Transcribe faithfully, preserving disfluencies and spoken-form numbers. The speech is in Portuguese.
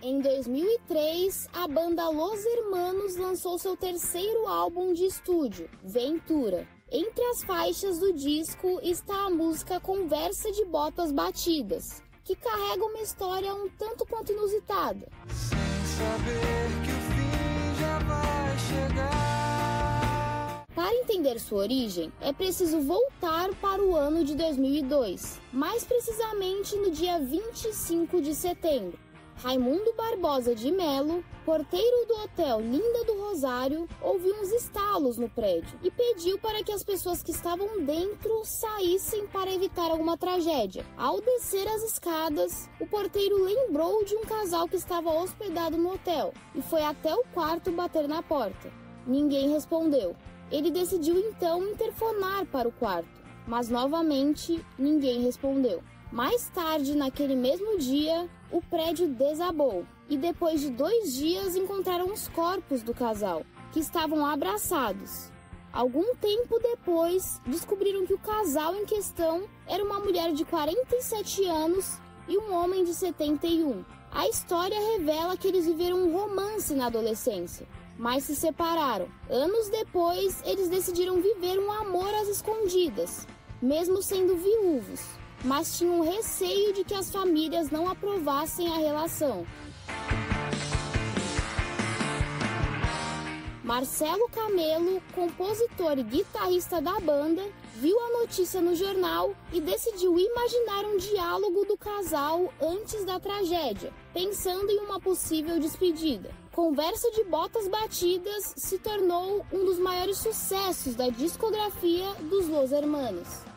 Em dois mil e três, a banda Los Hermanos lançou seu terceiro álbum de estúdio, Ventura. Entre as faixas do disco está a música Conversa de Botas Batidas, que carrega uma história um tanto quanto inusitada. Sem saber que o fim já vai chegar. Para entender sua origem, é preciso voltar para o ano de dois mil e dois, mais precisamente no dia vinte e cinco de setembro. Raimundo Barbosa de Melo, porteiro do hotel Linda do Rosário, ouviu uns estalos no prédio e pediu para que as pessoas que estavam dentro saíssem para evitar alguma tragédia. Ao descer as escadas, o porteiro lembrou de um casal que estava hospedado no hotel e foi até o quarto bater na porta. Ninguém respondeu. Ele decidiu então interfonar para o quarto, mas novamente ninguém respondeu. Mais tarde, naquele mesmo dia, o prédio desabou e depois de dois dias encontraram os corpos do casal, que estavam abraçados. Algum tempo depois, descobriram que o casal em questão era uma mulher de quarenta e sete anos e um homem de setenta e um. A história revela que eles viveram um romance na adolescência, mas se separaram. Anos depois, eles decidiram viver um amor às escondidas, mesmo sendo viúvos, mas tinham receio de que as famílias não aprovassem a relação. Marcelo Camelo, compositor e guitarrista da banda, viu a notícia no jornal e decidiu imaginar um diálogo do casal antes da tragédia, pensando em uma possível despedida. Conversa de Botas Batidas se tornou um dos maiores sucessos da discografia dos Los Hermanos.